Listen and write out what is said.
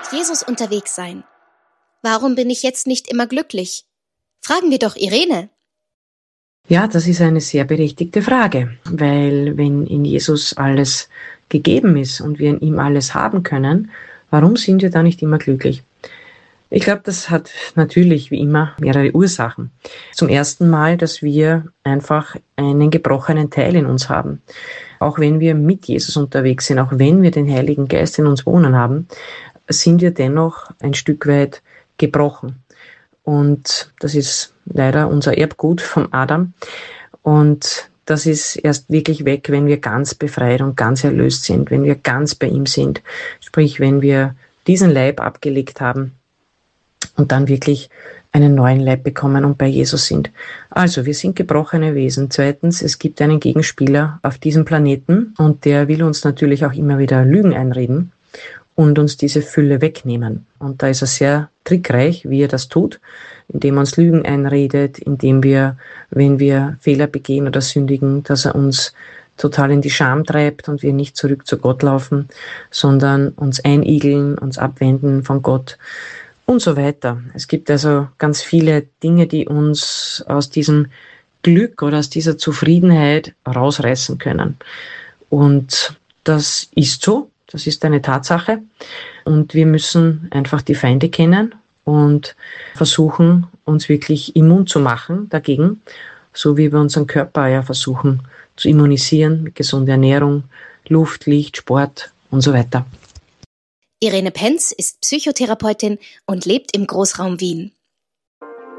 Jesus unterwegs sein? Warum bin ich jetzt nicht immer glücklich? Fragen wir doch Irene. Ja, das ist eine sehr berechtigte Frage, weil wenn in Jesus alles gegeben ist und wir in ihm alles haben können, warum sind wir da nicht immer glücklich? Ich glaube, das hat natürlich wie immer mehrere Ursachen. Zum ersten Mal, dass wir einfach einen gebrochenen Teil in uns haben. Auch wenn wir mit Jesus unterwegs sind, auch wenn wir den Heiligen Geist in uns wohnen haben, sind wir dennoch ein Stück weit gebrochen. Und das ist leider unser Erbgut vom Adam. Und das ist erst wirklich weg, wenn wir ganz befreit und ganz erlöst sind, wenn wir ganz bei ihm sind. Sprich, wenn wir diesen Leib abgelegt haben und dann wirklich einen neuen Leib bekommen und bei Jesus sind. Also, wir sind gebrochene Wesen. Zweitens, es gibt einen Gegenspieler auf diesem Planeten und der will uns natürlich auch immer wieder Lügen einreden und uns diese Fülle wegnehmen. Und da ist er sehr trickreich, wie er das tut, indem er uns Lügen einredet, indem wir, wenn wir Fehler begehen oder sündigen, dass er uns total in die Scham treibt und wir nicht zurück zu Gott laufen, sondern uns einigeln, uns abwenden von Gott und so weiter. Es gibt also ganz viele Dinge, die uns aus diesem Glück oder aus dieser Zufriedenheit rausreißen können. Und das ist so. Das ist eine Tatsache und wir müssen einfach die Feinde kennen und versuchen, uns wirklich immun zu machen dagegen, so wie wir unseren Körper ja versuchen zu immunisieren mit gesunder Ernährung, Luft, Licht, Sport und so weiter. Irene Penz ist Psychotherapeutin und lebt im Großraum Wien.